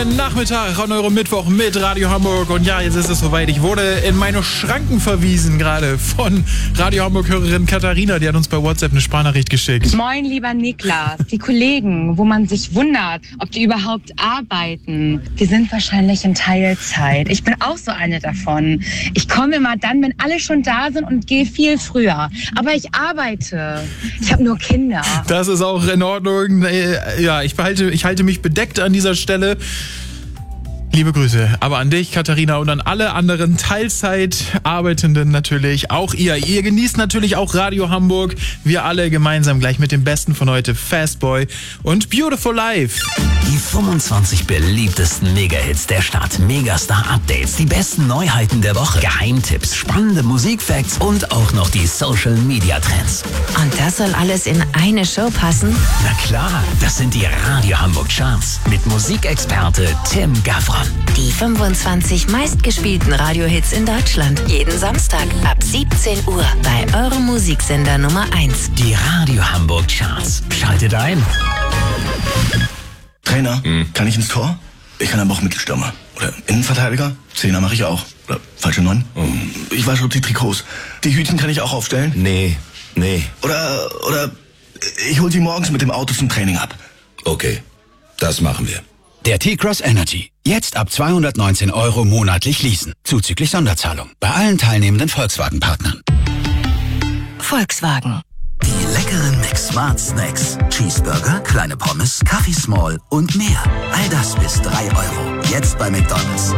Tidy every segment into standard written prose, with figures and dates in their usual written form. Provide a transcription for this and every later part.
Guten Nachmittag an eurem Mittwoch mit Radio Hamburg. Und ja, jetzt ist es soweit. Ich wurde in meine Schranken verwiesen gerade von Radio Hamburg-Hörerin Katharina. Die hat uns bei WhatsApp eine Sprachnachricht geschickt. Moin, lieber Niklas. Die Kollegen, wo man sich wundert, ob die überhaupt arbeiten, die sind wahrscheinlich in Teilzeit. Ich bin auch so eine davon. Ich komme immer dann, wenn alle schon da sind und gehe viel früher. Aber ich arbeite. Ich habe nur Kinder. Das ist auch in Ordnung. Ja, ich halte mich bedeckt an dieser Stelle. Liebe Grüße, aber an dich, Katharina, und an alle anderen Teilzeit-Arbeitenden natürlich. Auch ihr genießt natürlich auch Radio Hamburg. Wir alle gemeinsam gleich mit dem Besten von heute, Fastboy und Beautiful Life. Die 25 beliebtesten Mega-Hits der Stadt, Megastar-Updates, die besten Neuheiten der Woche, Geheimtipps, spannende Musikfacts und auch noch die Social-Media-Trends. Und das soll alles in eine Show passen? Na klar, das sind die Radio Hamburg Charts mit Musikexperte Tim Gafron. Die 25 meistgespielten Radiohits in Deutschland. Jeden Samstag ab 17 Uhr bei eurem Musiksender Nummer 1. Die Radio Hamburg Charts. Schaltet ein. Trainer, kann ich ins Tor? Ich kann aber auch Mittelstürmer. Oder Innenverteidiger? Zehner mache ich auch. Oder falsche 9? Ich wasche die Trikots. Die Hütchen kann ich auch aufstellen? Nee. Oder ich hol sie morgens mit dem Auto zum Training ab. Okay, das machen wir. Der T-Cross Energy. Jetzt ab 219 € monatlich leasen. Zuzüglich Sonderzahlung. Bei allen teilnehmenden Volkswagen-Partnern. Volkswagen. Die leckeren McSmart Snacks. Cheeseburger, kleine Pommes, Kaffee Small und mehr. All das bis 3 €. Jetzt bei McDonald's.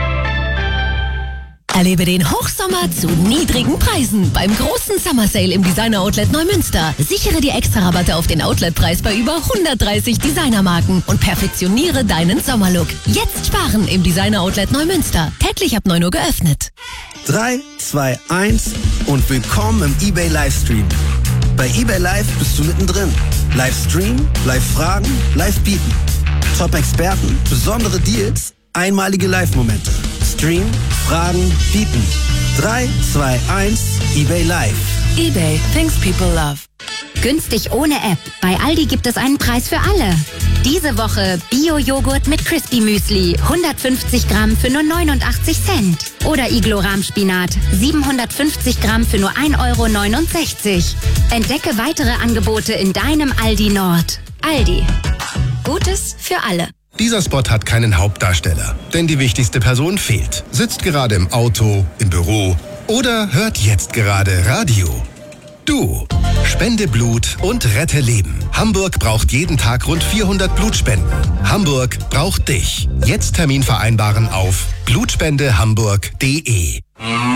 Erlebe den Hochsommer zu niedrigen Preisen beim großen Summer Sale im Designer Outlet Neumünster. Sichere dir Extra-Rabatte auf den Outletpreis bei über 130 Designermarken und perfektioniere deinen Sommerlook. Jetzt sparen im Designer Outlet Neumünster. Täglich ab 9 Uhr geöffnet. 3, 2, 1 und willkommen im eBay Livestream. Bei eBay Live bist du mittendrin. Livestream, Live-Fragen, Live-Bieten. Top-Experten, besondere Deals, einmalige Live-Momente. Stream, Fragen, Bieten. 3, 2, 1, eBay Live. eBay, things people love. Günstig ohne App. Bei Aldi gibt es einen Preis für alle. Diese Woche Bio-Joghurt mit Crispy Müsli. 150 Gramm für nur 89 Cent. Oder Iglo-Rahmspinat. 750 Gramm für nur 1,69 €. Entdecke weitere Angebote in deinem Aldi Nord. Aldi. Gutes für alle. Dieser Spot hat keinen Hauptdarsteller, denn die wichtigste Person fehlt. Sitzt gerade im Auto, im Büro oder hört jetzt gerade Radio. Du. Spende Blut und rette Leben. Hamburg braucht jeden Tag rund 400 Blutspenden. Hamburg braucht dich. Jetzt Termin vereinbaren auf blutspendehamburg.de.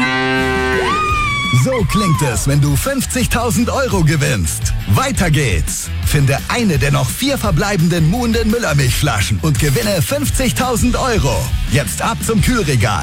So klingt es, wenn du 50.000 € gewinnst. Weiter geht's. Finde eine der noch 4 verbleibenden Muhnden Müllermilchflaschen und gewinne 50.000 €. Jetzt ab zum Kühlregal.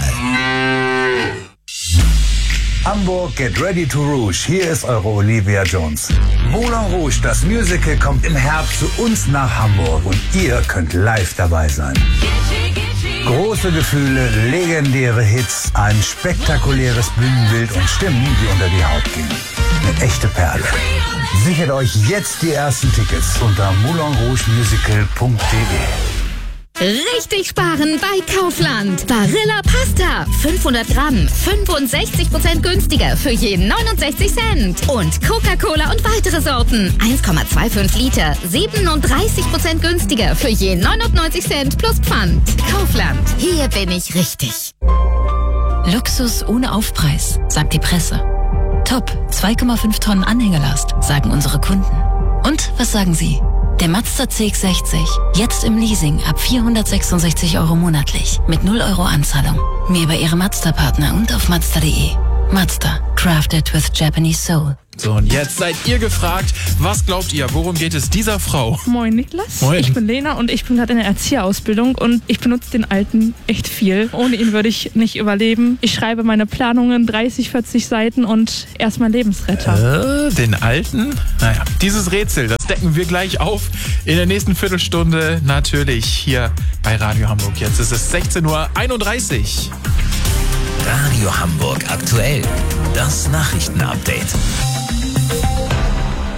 Hamburg, get ready to rouge. Hier ist eure Olivia Jones. Moulin Rouge, das Musical, kommt im Herbst zu uns nach Hamburg und ihr könnt live dabei sein. Große Gefühle, legendäre Hits, ein spektakuläres Bühnenbild und Stimmen, die unter die Haut gehen. Eine echte Perle. Sichert euch jetzt die ersten Tickets unter moulinrougemusical.de. Richtig sparen bei Kaufland. Barilla Pasta. 500 Gramm. 65% günstiger für jeden 69 Cent. Und Coca-Cola und weitere Sorten. 1,25 Liter. 37% günstiger für jeden 99 Cent plus Pfand. Kaufland. Hier bin ich richtig. Luxus ohne Aufpreis, sagt die Presse. Top, 2,5 Tonnen Anhängelast, sagen unsere Kunden. Und was sagen Sie? Der Mazda CX-60, jetzt im Leasing ab 466 € monatlich, mit 0 € Anzahlung. Mehr über Ihre Mazda-Partner und auf Mazda.de. Mazda, crafted with Japanese soul. So, und jetzt seid ihr gefragt, was glaubt ihr, worum geht es dieser Frau? Moin Niklas, Moin. Ich bin Lena und ich bin gerade in der Erzieherausbildung und ich benutze den Alten echt viel. Ohne ihn würde ich nicht überleben. Ich schreibe meine Planungen, 30, 40 Seiten und er ist mein Lebensretter. Den Alten? Naja, dieses Rätsel, das decken wir gleich auf in der nächsten Viertelstunde natürlich hier bei Radio Hamburg. Jetzt ist es 16:31 Uhr. Radio Hamburg aktuell. Das Nachrichtenupdate. Ich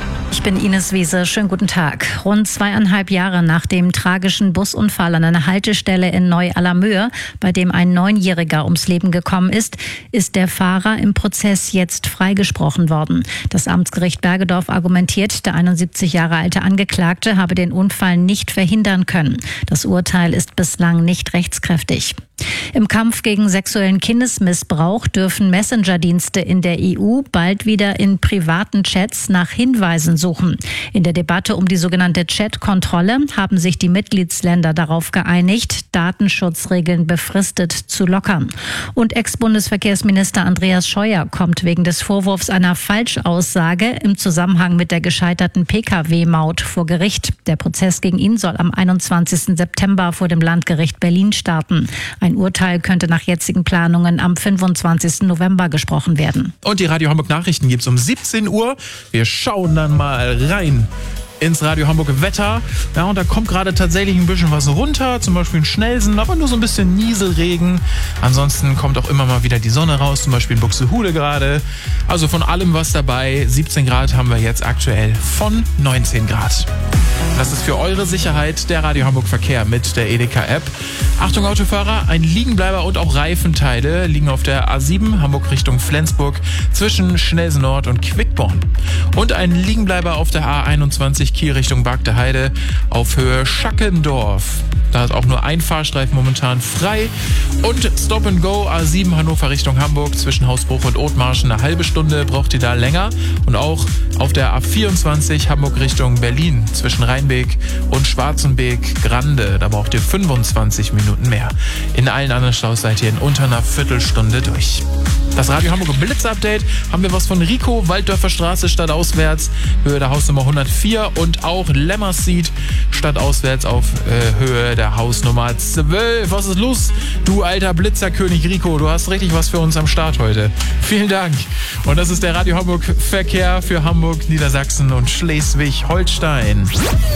bin Ines Wiese. Schönen guten Tag. Rund 2,5 Jahre nach dem tragischen Busunfall an einer Haltestelle in Neu-Allermöhe, bei dem ein 9-Jähriger ums Leben gekommen ist, ist der Fahrer im Prozess jetzt freigesprochen worden. Das Amtsgericht Bergedorf argumentiert, der 71 Jahre alte Angeklagte habe den Unfall nicht verhindern können. Das Urteil ist bislang nicht rechtskräftig. Im Kampf gegen sexuellen Kindesmissbrauch dürfen Messenger-Dienste in der EU bald wieder in privaten Chats nach Hinweisen suchen. In der Debatte um die sogenannte Chat-Kontrolle haben sich die Mitgliedsländer darauf geeinigt, Datenschutzregeln befristet zu lockern. Und Ex-Bundesverkehrsminister Andreas Scheuer kommt wegen des Vorwurfs einer Falschaussage im Zusammenhang mit der gescheiterten Pkw-Maut vor Gericht. Der Prozess gegen ihn soll am 21. September vor dem Landgericht Berlin starten. Ein Urteil könnte nach jetzigen Planungen am 25. November gesprochen werden. Und die Radio Hamburg Nachrichten gibt's um 17 Uhr. Wir schauen dann mal rein ins Radio Hamburg Wetter. Ja, und da kommt gerade tatsächlich ein bisschen was runter, zum Beispiel in Schnelsen, aber nur so ein bisschen Nieselregen. Ansonsten kommt auch immer mal wieder die Sonne raus, zum Beispiel in Buxtehude gerade. Also von allem was dabei. 17 Grad haben wir jetzt aktuell von 19 Grad. Das ist für eure Sicherheit der Radio Hamburg Verkehr mit der Edeka-App. Achtung Autofahrer, ein Liegenbleiber und auch Reifenteile liegen auf der A7 Hamburg Richtung Flensburg zwischen Schnelsen Nord und Quickborn. Und ein Liegenbleiber auf der A21 Kiel Richtung Bargte Heide auf Höhe Schackendorf. Da ist auch nur ein Fahrstreifen momentan frei. Und Stop and Go A7 Hannover Richtung Hamburg zwischen Hausbruch und Othmarschen eine halbe Stunde braucht ihr da länger. Und auch auf der A24 Hamburg Richtung Berlin zwischen Rheinbeek und Schwarzenbeek-Grande. Da braucht ihr 25 Minuten mehr. In allen anderen Staus seid ihr in unter einer Viertelstunde durch. Das Radio Hamburg Blitz-Update haben wir was von Rico, Walddörfer Straße stadtauswärts, Höhe der Hausnummer 104 und auch Lämmerseed stadtauswärts auf Höhe der Hausnummer 12. Was ist los, du alter Blitzerkönig Rico? Du hast richtig was für uns am Start heute. Vielen Dank. Und das ist der Radio Hamburg Verkehr für Hamburg, Niedersachsen und Schleswig-Holstein.